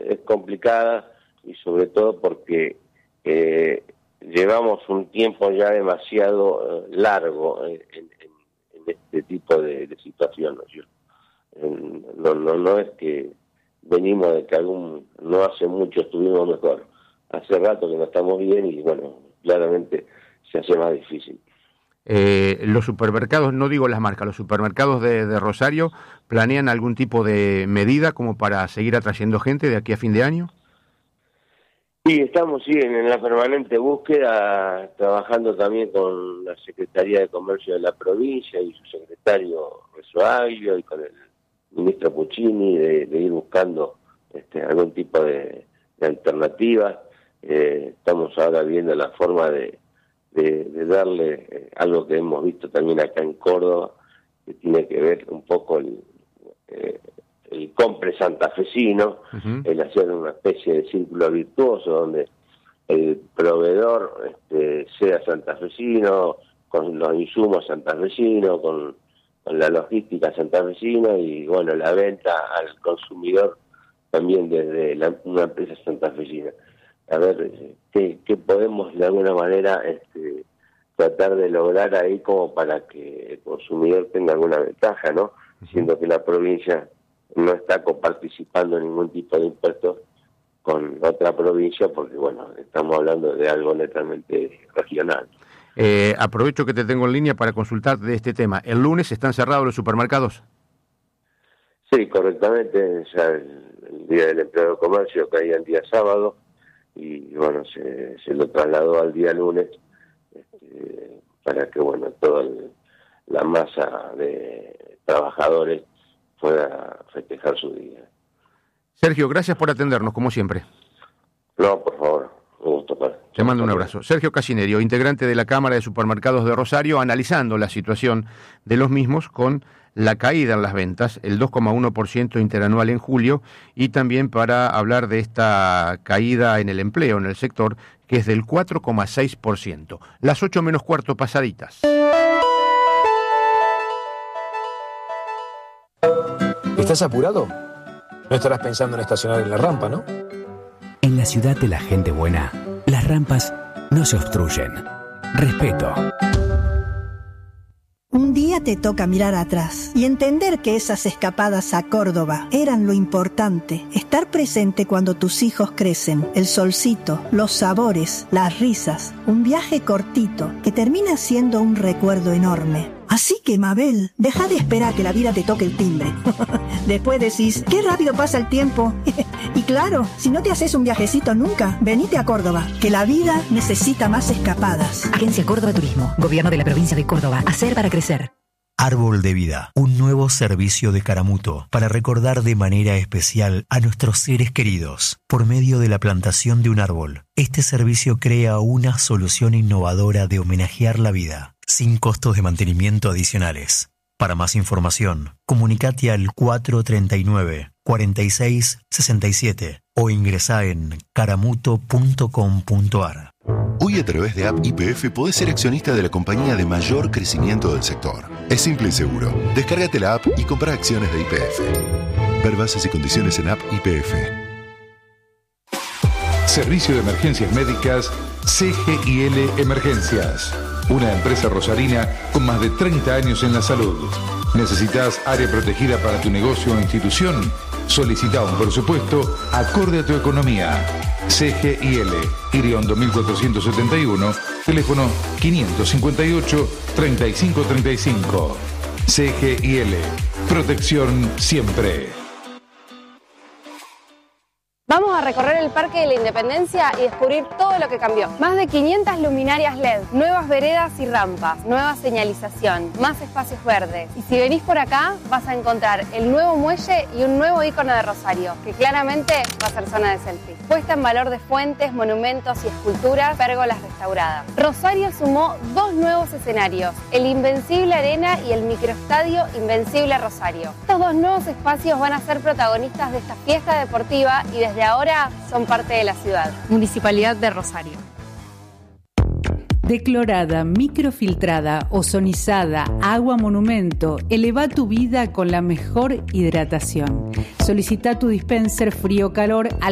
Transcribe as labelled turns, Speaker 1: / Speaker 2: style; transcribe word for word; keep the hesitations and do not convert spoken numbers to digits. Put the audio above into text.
Speaker 1: es complicada y sobre todo porque eh, llevamos un tiempo ya demasiado eh, largo en, en, en este tipo de, de situación, ¿no es cierto? No, no, no es que venimos de que algún no hace mucho estuvimos mejor, hace rato que no estamos bien y bueno, claramente se hace más difícil.
Speaker 2: Eh, los supermercados, no digo las marcas, los supermercados de, de Rosario, ¿planean algún tipo de medida como para seguir atrayendo gente de aquí a fin de año?
Speaker 1: Sí, estamos sí, en, en la permanente búsqueda, trabajando también con la Secretaría de Comercio de la provincia y su secretario Rezoaglio y con el ministro Puccini, de, de ir buscando este, algún tipo de, de alternativas. Eh, estamos ahora viendo la forma de, de, de darle eh, algo que hemos visto también acá en Córdoba, que tiene que ver un poco el, eh, el compre santafesino, uh-huh. el hacer una especie de círculo virtuoso donde el proveedor este, sea santafesino, con los insumos santafesinos, con con la logística santafesina y bueno, la venta al consumidor también desde la, una empresa santafesina. A ver, ¿qué, qué podemos de alguna manera este, tratar de lograr ahí como para que el consumidor tenga alguna ventaja, ¿no? Siendo que la provincia no está coparticipando en ningún tipo de impuestos con otra provincia, porque bueno, estamos hablando de algo netamente regional.
Speaker 2: Eh, aprovecho que te tengo en línea para consultar de este tema. ¿El lunes están cerrados los supermercados?
Speaker 1: Sí, correctamente. Ya el, el Día del Empleado de Comercio caía el día sábado y bueno, se, se lo trasladó al día lunes este, para que bueno, toda el, la masa de trabajadores pueda festejar su día.
Speaker 2: Sergio, gracias por atendernos, como siempre.
Speaker 1: No, por favor. Un gusto, padre.
Speaker 2: Te mando un abrazo. Sergio Casinerio, integrante de la Cámara de Supermercados de Rosario, analizando la situación de los mismos con la caída en las ventas, el dos coma uno por ciento interanual en julio, y también para hablar de esta caída en el empleo en el sector, que es del cuatro coma seis por ciento. Las ocho menos cuarto pasaditas.
Speaker 3: ¿Estás apurado? No estarás pensando en estacionar en la rampa, ¿no?
Speaker 4: En la ciudad de la gente buena, las rampas no se obstruyen. Respeto.
Speaker 5: Un día te toca mirar atrás y entender que esas escapadas a Córdoba eran lo importante. Estar presente cuando tus hijos crecen, el solcito, los sabores, las risas. Un viaje cortito que termina siendo un recuerdo enorme. Así que, Mabel, deja de esperar que la vida te toque el timbre. Después decís, qué rápido pasa el tiempo. Y claro, si no te haces un viajecito nunca, venite a Córdoba, que la vida necesita más escapadas.
Speaker 6: Agencia Córdoba Turismo, Gobierno de la Provincia de Córdoba. Hacer para crecer.
Speaker 7: Árbol de Vida, un nuevo servicio de Caramuto para recordar de manera especial a nuestros seres queridos por medio de la plantación de un árbol. Este servicio crea una solución innovadora de homenajear la vida, sin costos de mantenimiento adicionales. Para más información, comunicate al cuatro treinta y nueve, cuarenta y seis, sesenta y siete o ingresá en caramuto punto com punto ar.
Speaker 8: Hoy a través de App Y P F podés ser accionista de la compañía de mayor crecimiento del sector. Es simple y seguro. Descárgate la app y compra acciones de Y P F. Ver bases y condiciones en App Y P F.
Speaker 9: Servicio de Emergencias Médicas C G I L Emergencias. Una empresa rosarina con más de treinta años en la salud. ¿Necesitas área protegida para tu negocio o institución? Solicita un presupuesto acorde a tu economía. C G I L, Iriondo mil cuatrocientos setenta y uno, teléfono quinientos cincuenta y ocho, treinta y cinco treinta y cinco. C G I L, protección siempre.
Speaker 10: Vamos a recorrer el Parque de la Independencia y descubrir todo lo que cambió. Más de quinientas luminarias L E D, nuevas veredas y rampas, nueva señalización, más espacios verdes. Y si venís por acá, vas a encontrar el nuevo muelle y un nuevo ícono de Rosario, que claramente va a ser zona de selfie. Puesta en valor de fuentes, monumentos y esculturas, pérgolas restauradas. Rosario sumó dos nuevos escenarios, el Invencible Arena y el microestadio Invencible Rosario. Estos dos nuevos espacios van a ser protagonistas de esta fiesta deportiva y desde ahora son parte de la ciudad. Municipalidad de Rosario.
Speaker 11: Declorada, microfiltrada, ozonizada, agua monumento, eleva tu vida con la mejor hidratación. Solicita tu dispenser frío-calor al